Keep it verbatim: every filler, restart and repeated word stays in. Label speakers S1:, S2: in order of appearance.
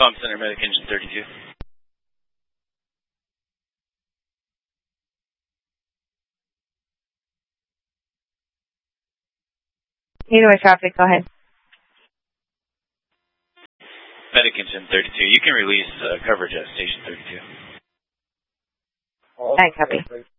S1: Comm Center, Medic Engine thirty-two.
S2: Either way, traffic, go ahead.
S1: Medic Engine thirty-two, you can release uh, coverage at Station thirty-two.
S2: I copy.